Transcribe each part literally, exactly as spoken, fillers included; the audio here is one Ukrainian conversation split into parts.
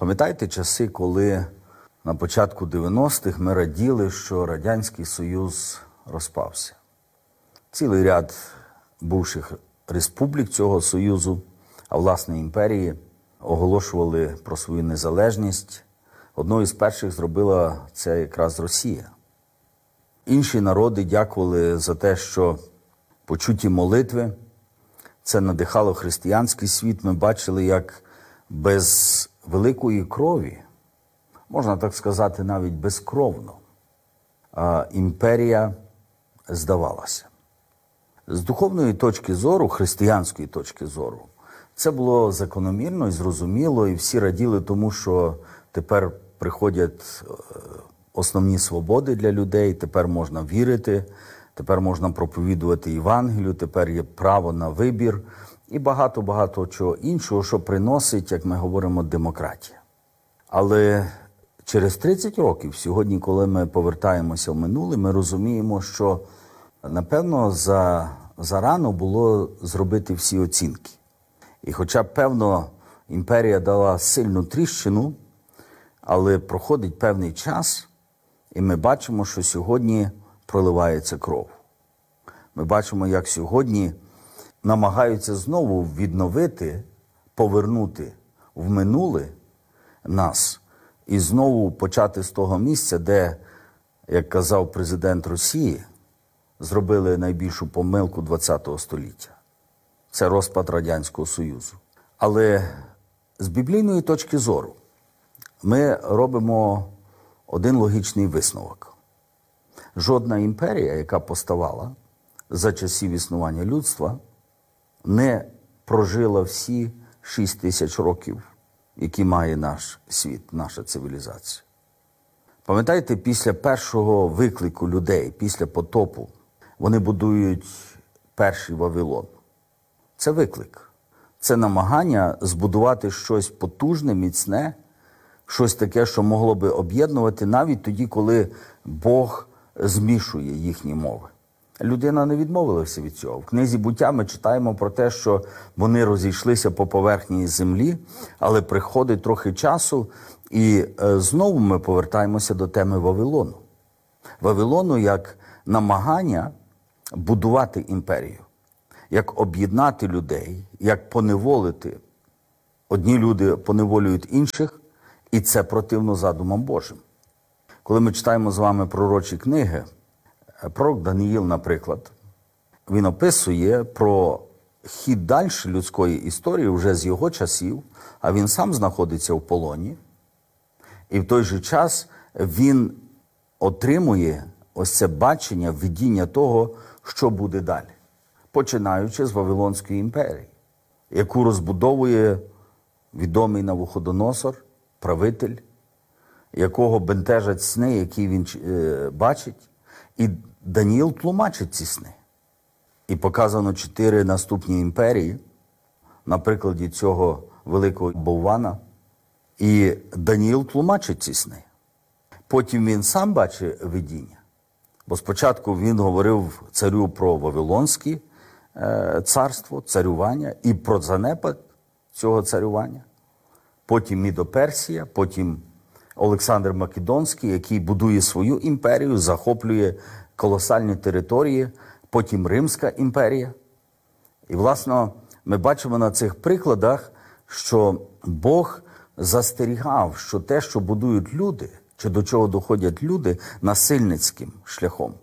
Пам'ятаєте часи, коли на початку дев'яностих ми раділи, що Радянський Союз розпався? Цілий ряд бувших республік цього Союзу, а власне імперії, оголошували про свою незалежність. Одною з перших зробила це якраз Росія. Інші народи дякували за те, що почуті молитви, це надихало християнський світ. Ми бачили, як без великої крові, можна так сказати, навіть безкровно, імперія здавалася. З духовної точки зору, християнської точки зору, це було закономірно і зрозуміло, і всі раділи тому, що тепер приходять основні свободи для людей, тепер можна вірити, тепер можна проповідувати Євангелію, тепер є право на вибір і багато-багато чого іншого, що приносить, як ми говоримо, демократія. Але через тридцять років, сьогодні, коли ми повертаємося в минуле, ми розуміємо, що, напевно, за, зарано було зробити всі оцінки. І хоча, певно, імперія дала сильну тріщину, але проходить певний час, і ми бачимо, що сьогодні проливається кров. Ми бачимо, як сьогодні намагаються знову відновити, повернути в минуле нас і знову почати з того місця, де, як казав президент Росії, зробили найбільшу помилку ХХ століття. Це розпад Радянського Союзу. Але з біблійної точки зору ми робимо один логічний висновок. Жодна імперія, яка поставала за часів існування людства, не прожила всі шість тисяч років, які має наш світ, наша цивілізація. Пам'ятаєте, після першого виклику людей, після потопу, вони будують перший Вавилон. Це виклик. Це намагання збудувати щось потужне, міцне, щось таке, що могло би об'єднувати навіть тоді, коли Бог змішує їхні мови. Людина не відмовилася від цього. В книзі «Буття» ми читаємо про те, що вони розійшлися по поверхні землі, але приходить трохи часу, і знову ми повертаємося до теми Вавилону. Вавилону як намагання будувати імперію, як об'єднати людей, як поневолити. Одні люди поневолюють інших, і це противно задумам Божим. Коли ми читаємо з вами пророчі книги, пророк Даниїл, наприклад, він описує про хід далі людської історії вже з його часів, а він сам знаходиться в полоні. І в той же час він отримує ось це бачення, видіння того, що буде далі. Починаючи з Вавилонської імперії, яку розбудовує відомий Навуходоносор, правитель, якого бентежать сни, які він е, бачить. І Даніїл тлумачить ці сни. І показано чотири наступні імперії на прикладі цього великого Боввана. І Даніїл тлумачить ці сни. Потім він сам бачить видіння. Бо спочатку він говорив царю про Вавилонське е, царство, царювання і про занепад цього царювання. Потім Мідо-Персія, потім Олександр Македонський, який будує свою імперію, захоплює колосальні території, потім Римська імперія. І, власне, ми бачимо на цих прикладах, що Бог застерігав, що те, що будують люди, чи до чого доходять люди, насильницьким шляхом.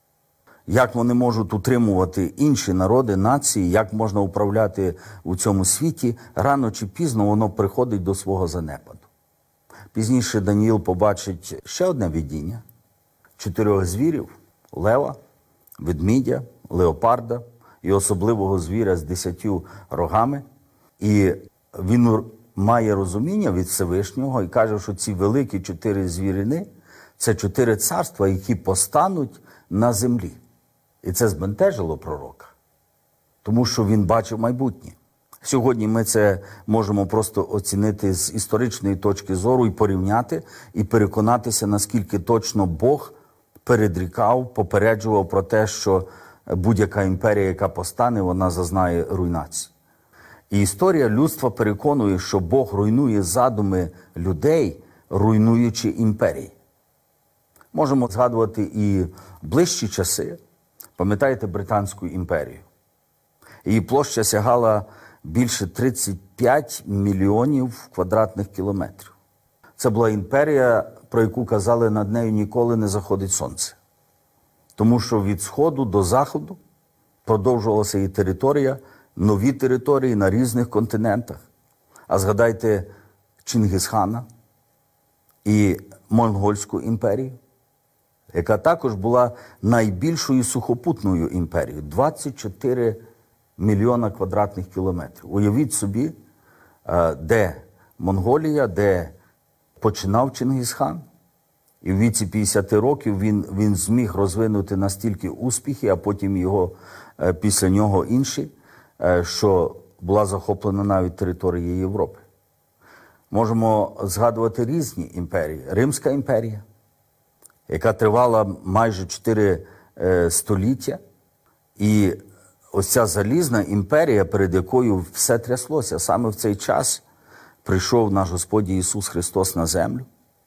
Як вони можуть утримувати інші народи, нації, як можна управляти у цьому світі, рано чи пізно воно приходить до свого занепаду. Пізніше Даніїл побачить ще одне видіння – чотирьох звірів – лева, ведмідя, леопарда і особливого звіря з десятью рогами. І він має розуміння від Всевишнього і каже, що ці великі чотири звірини – це чотири царства, які постануть на землі. І це збентежило пророка, тому що він бачив майбутнє. Сьогодні ми це можемо просто оцінити з історичної точки зору і порівняти, і переконатися, наскільки точно Бог передрікав, попереджував про те, що будь-яка імперія, яка постане, вона зазнає руйнації. І історія людства переконує, що Бог руйнує задуми людей, руйнуючи імперії. Можемо згадувати і ближчі часи. Пам'ятаєте Британську імперію? Її площа сягала більше тридцять п'ять мільйонів квадратних кілометрів. Це була імперія, про яку казали, над нею ніколи не заходить сонце. Тому що від сходу до заходу продовжувалася її територія, нові території на різних континентах. А згадайте Чингісхана і Монгольську імперію, яка також була найбільшою сухопутною імперією – двадцять чотири мільйона квадратних кілометрів. Уявіть собі, де Монголія, де починав Чингісхан, і в віці п'ятдесят років він, він зміг розвинути настільки успіхи, а потім його, після нього інші, що була захоплена навіть територія Європи. Можемо згадувати різні імперії. Римська імперія, яка тривала майже чотири століття, і ось ця залізна імперія, перед якою все тряслося. Саме в цей час прийшов наш Господь Ісус Христос на землю,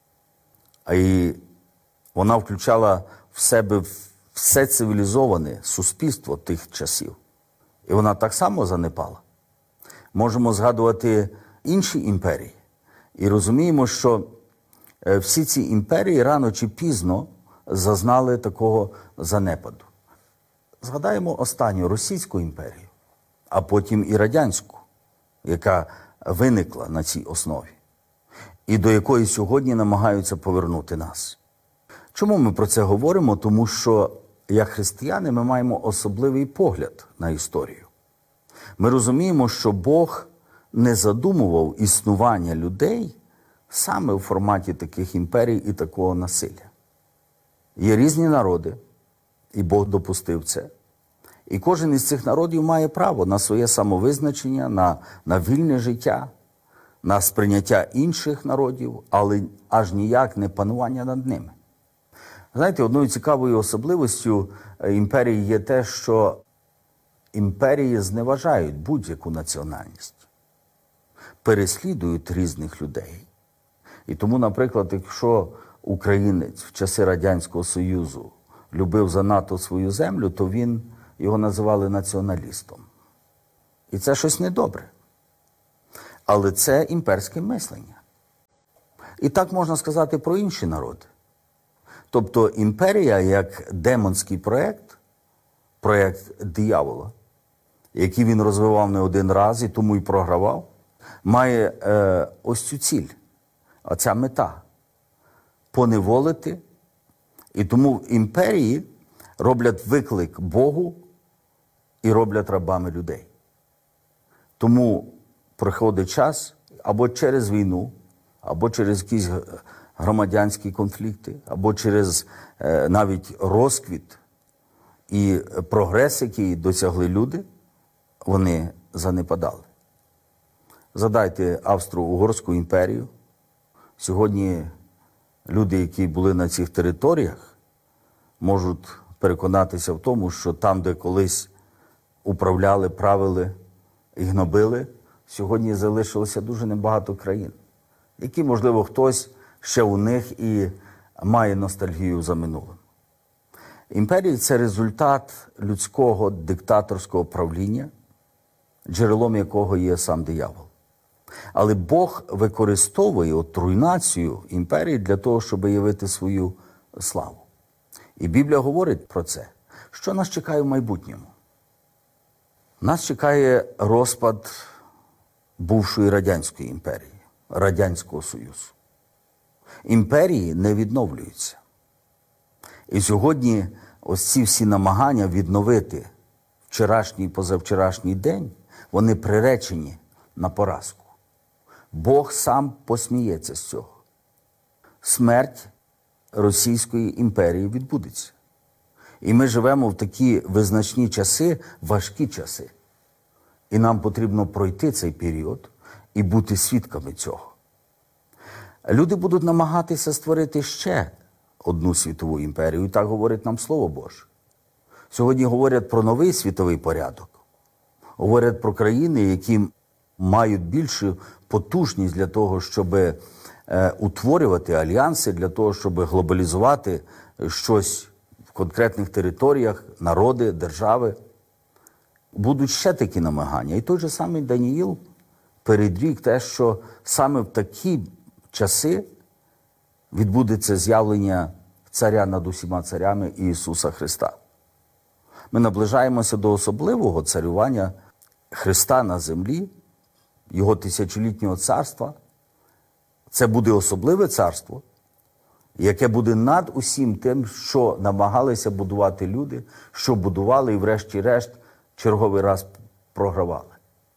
і вона включала в себе все цивілізоване суспільство тих часів. І вона так само занепала. Можемо згадувати інші імперії. І розуміємо, що всі ці імперії рано чи пізно зазнали такого занепаду. Згадаємо останню Російську імперію, а потім і Радянську, яка виникла на цій основі, і до якої сьогодні намагаються повернути нас. Чому ми про це говоримо? Тому що, як християни, ми маємо особливий погляд на історію. Ми розуміємо, що Бог не задумував існування людей саме в форматі таких імперій і такого насилля. Є різні народи, і Бог допустив це. І кожен із цих народів має право на своє самовизначення, на, на вільне життя, на сприйняття інших народів, але аж ніяк не панування над ними. Знаєте, одною цікавою особливістю імперії є те, що імперії зневажають будь-яку національність, переслідують різних людей. І тому, наприклад, якщо українець в часи Радянського Союзу любив занадто свою землю, то він, його називали націоналістом. І це щось недобре. Але це імперське мислення. І так можна сказати про інші народи. Тобто імперія як демонський проєкт, проєкт диявола, який він розвивав не один раз і тому і програвав, має е, ось цю ціль, оця мета – поневолити. І тому в імперії роблять виклик Богу і роблять рабами людей. Тому приходить час або через війну, або через якісь громадянські конфлікти, або через е, навіть розквіт і прогрес, який досягли люди, вони занепадали. Згадайте Австро-Угорську імперію. Сьогодні люди, які були на цих територіях, можуть переконатися в тому, що там, де колись управляли, правили і гнобили, сьогодні залишилося дуже небагато країн, які, можливо, хтось ще у них і має ностальгію за минулим. Імперія – це результат людського диктаторського правління, джерелом якого є сам диявол. Але Бог використовує от руйнацію імперії для того, щоб явити свою славу. І Біблія говорить про це. Що нас чекає в майбутньому? Нас чекає розпад бувшої Радянської імперії, Радянського Союзу. Імперії не відновлюються. І сьогодні ось ці всі намагання відновити вчорашній і позавчорашній день, вони приречені на поразку. Бог сам посміється з цього. Смерть Російської імперії відбудеться. І ми живемо в такі визначні часи, важкі часи. І нам потрібно пройти цей період і бути свідками цього. Люди будуть намагатися створити ще одну світову імперію, і так говорить нам Слово Боже. Сьогодні говорять про новий світовий порядок. Говорять про країни, які мають більшу потужність для того, щоб е, утворювати альянси, для того, щоб глобалізувати щось в конкретних територіях, народи, держави. Будуть ще такі намагання. І той же самий Даніїл передрік те, що саме в такі часи відбудеться з'явлення царя над усіма царями Ісуса Христа. Ми наближаємося до особливого царювання Христа на землі, Його тисячолітнього царства. Це буде особливе царство, яке буде над усім тим, що намагалися будувати люди, що будували і врешті-решт черговий раз програвали.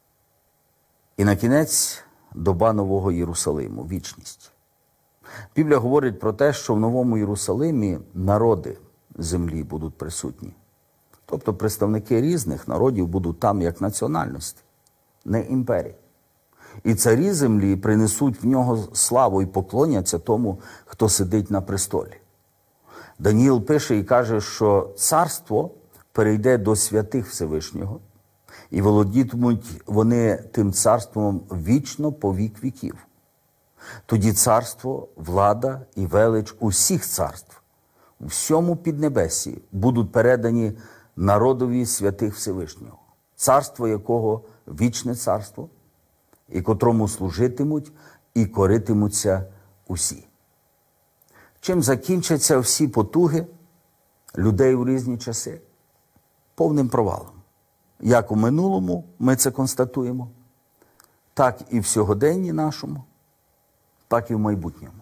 І на кінець доба Нового Єрусалиму, вічність. Біблія говорить про те, що в Новому Єрусалимі народи землі будуть присутні. Тобто представники різних народів будуть там як національності, не імперії. І царі землі принесуть в нього славу і поклоняться тому, хто сидить на престолі. Даніїл пише і каже, що царство перейде до святих Всевишнього, і володітимуть вони тим царством вічно по вік віків. Тоді царство, влада і велич усіх царств у всьому піднебесі будуть передані народові святих Всевишнього, царство якого вічне царство, і котрому служитимуть і коритимуться усі. Чим закінчаться всі потуги людей у різні часи? Повним провалом. Як у минулому ми це констатуємо, так і в сьогоденні нашому, так і в майбутньому.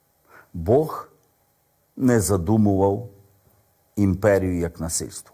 Бог не задумував імперію як насильство.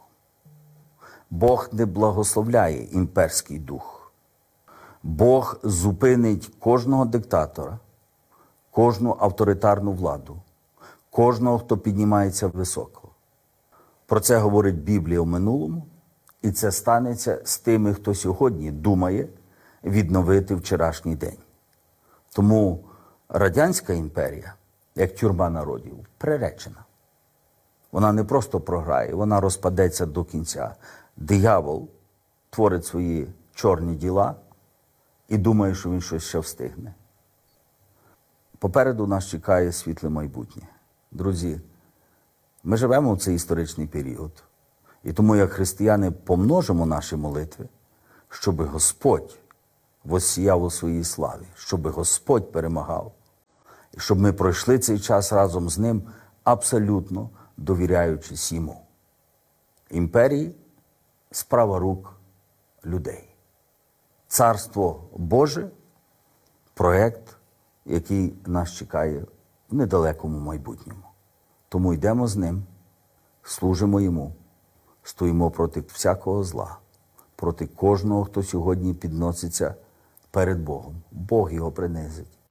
Бог не благословляє імперський дух. Бог зупинить кожного диктатора, кожну авторитарну владу, кожного, хто піднімається високо. Про це говорить Біблія в минулому, і це станеться з тими, хто сьогодні думає відновити вчорашній день. Тому Радянська імперія, як тюрма народів, приречена. Вона не просто програє, вона розпадеться до кінця. Диявол творить свої чорні діла і думає, що він щось ще встигне. Попереду нас чекає світле майбутнє. Друзі, ми живемо в цей історичний період. І тому, як християни, помножимо наші молитви, щоб Господь воссіяв у своїй славі, щоб Господь перемагав, і щоб ми пройшли цей час разом з Ним, абсолютно довіряючись Йому. Імперії – справа рук людей. Царство Боже – проєкт, який нас чекає в недалекому майбутньому. Тому йдемо з Ним, служимо Йому, стоїмо проти всякого зла, проти кожного, хто сьогодні підноситься перед Богом. Бог його принизить.